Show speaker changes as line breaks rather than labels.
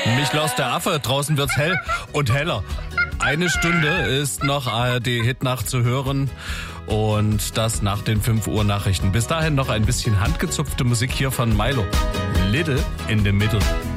Michlas der Affe, draußen wird's hell und heller. Eine Stunde ist noch ARD Hitnacht zu hören und das nach den 5 Uhr Nachrichten. Bis dahin noch ein bisschen handgezupfte Musik hier von Milo. Little in the Middle.